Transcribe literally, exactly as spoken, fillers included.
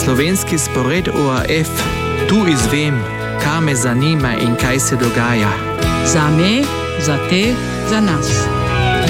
slovenski spored O R F, tu izvem, kaj me zanima in kaj se dogaja. Za me, za te, za nas.